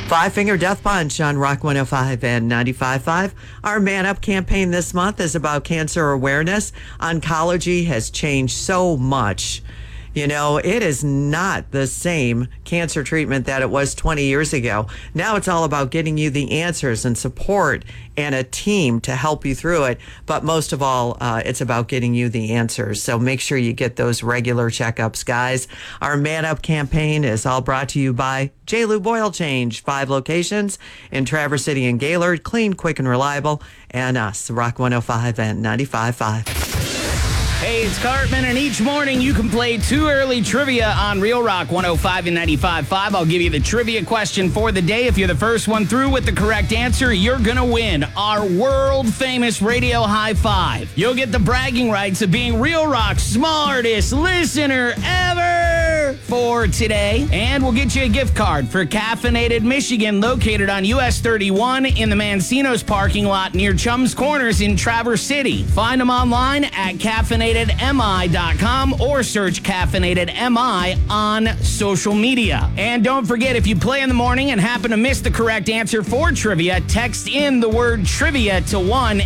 Five Finger Death Punch on Rock 105 and 95.5. Our Man Up campaign this month is about cancer awareness. Oncology has changed so much. You know, it is not the same cancer treatment that it was 20 years ago. Now it's all about getting you the answers and support and a team to help you through it. But most of all, it's about getting you the answers. So make sure you get those regular checkups, guys. Our Man Up campaign is all brought to you by J. Lube Oil Change. 5 locations in Traverse City and Gaylord. Clean, quick, and reliable. And us, Rock 105 and 95.5. Hey, it's Cartman, and each morning you can play Too Early Trivia on Real Rock 105 and 95.5. I'll give you the trivia question for the day. If you're the first one through with the correct answer, you're going to win our world-famous radio high five. You'll get the bragging rights of being Real Rock's smartest listener ever for today. And we'll get you a gift card for Caffeinated Michigan, located on US 31 in the Mancino's parking lot near Chum's Corners in Traverse City. Find them online at caffeinatedmi.com or search Caffeinated MI on social media. And don't forget, if you play in the morning and happen to miss the correct answer for trivia, text in the word trivia to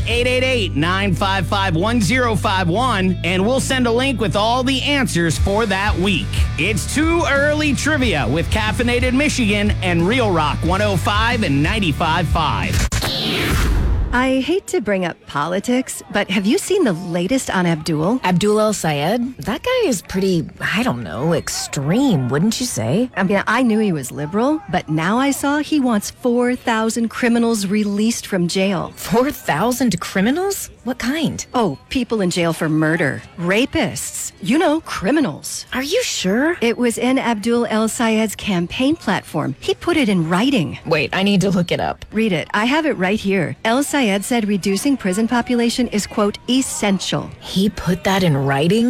1-888-955-1051, and we'll send a link with all the answers for that week. It's Too Early Trivia with Caffeinated Michigan and Real Rock 105 and 95.5. I hate to bring up politics, but have you seen the latest on Abdul? Abdul El-Sayed? That guy is pretty, I don't know, extreme, wouldn't you say? I mean, I knew he was liberal, but now I saw he wants 4,000 criminals released from jail. 4,000 criminals? What kind? Oh, people in jail for murder. Rapists. You know, criminals. Are you sure? It was in Abdul El-Sayed's campaign platform. He put it in writing. Wait, I need to look it up. Read it. I have it right here. El-Sayed said reducing prison population is, quote, essential. He put that in writing?